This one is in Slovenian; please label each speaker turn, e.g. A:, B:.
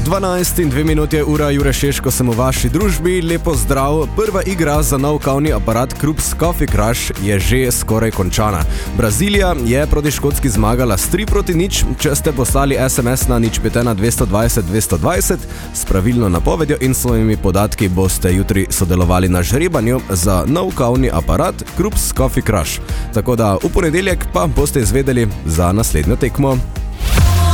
A: 12:02 je ura, Jure Šeško sem v vaši družbi, lepo zdrav. Prva igra za nov kavni aparat Krups Coffee Crush je že skoraj končana. Brazilija je proti Škotski zmagala s 3-0, če ste poslali SMS na 051 220 220 s pravilno napovedjo in svojimi podatki boste jutri sodelovali na žrebanju za nov kavni aparat Krups Coffee Crush. Tako da v ponedeljek pa boste izvedeli za naslednjo tekmo.